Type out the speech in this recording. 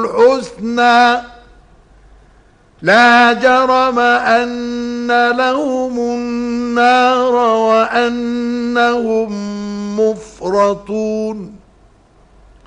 الحسنى لا جرم أن لهم النار وأنهم مفرطون